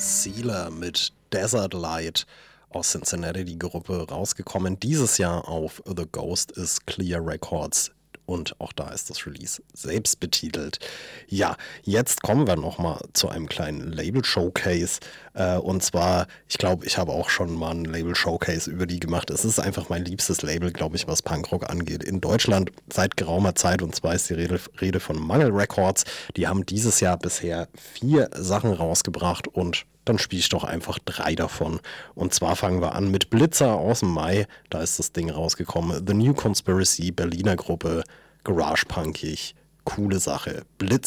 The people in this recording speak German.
Sealer mit Desert Light aus Cincinnati, die Gruppe, rausgekommen. Dieses Jahr auf The Ghost is Clear Records. Und auch da ist das Release selbst betitelt. Ja, jetzt kommen wir nochmal zu einem kleinen Label-Showcase. Und zwar, ich glaube, ich habe auch schon mal ein Label-Showcase über die gemacht. Es ist einfach mein liebstes Label, glaube ich, was Punkrock angeht. In Deutschland seit geraumer Zeit, und zwar ist die Rede von Mangel Records. Die haben dieses Jahr bisher 4 Sachen rausgebracht und dann spiele ich doch einfach 3 davon. Und zwar fangen wir an mit Blitzer aus dem Mai. Da ist das Ding rausgekommen. The New Conspiracy, Berliner Gruppe, Garage-Punkig. Coole Sache. Blitzer.